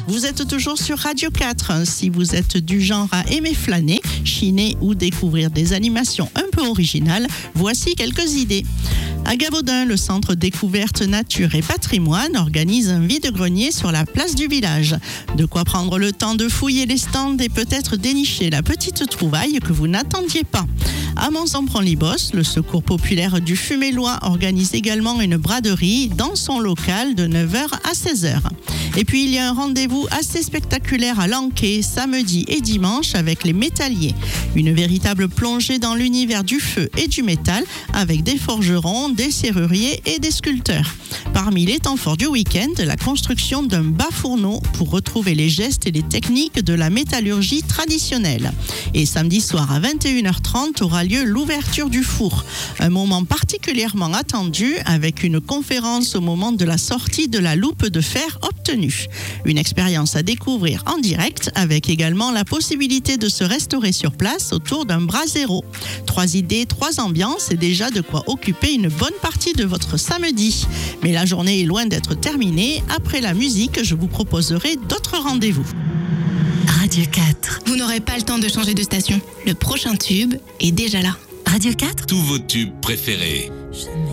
Vous êtes toujours sur Radio 4. Si vous êtes du genre à aimer flâner, chiner ou découvrir des animations un peu originales, voici quelques idées. À Gavaudin, le centre découverte nature et patrimoine organise un vide-grenier sur la place du village. De quoi prendre le temps de fouiller les stands et peut-être dénicher la petite trouvaille que vous n'attendiez pas. À Monzon-Prend-Libos, le secours populaire du Fumélois organise également une braderie dans son local de 9h à 16h. Et puis il y a un rendez-vous assez spectaculaire à Lanquet, samedi et dimanche avec les métalliers. Une véritable plongée dans l'univers du feu et du métal avec des forgerons, des serruriers et des sculpteurs. Parmi les temps forts du week-end, la construction d'un bas-fourneau pour retrouver les gestes et les techniques de la métallurgie traditionnelle. Et samedi soir à 21h30 aura lieu l'ouverture du four. Un moment particulièrement attendu avec une conférence au moment de la sortie de la loupe de fer obtenue. Une expérience à découvrir en direct avec également la possibilité de se restaurer sur place autour d'un brasero. 3 idées, 3 ambiances et déjà de quoi occuper une bonne partie de votre samedi. Mais la journée est loin d'être terminée. Après la musique, je vous proposerai d'autres rendez-vous. Radio 4. Vous n'aurez pas le temps de changer de station. Le prochain tube est déjà là. Radio 4. Tous vos tubes préférés. Je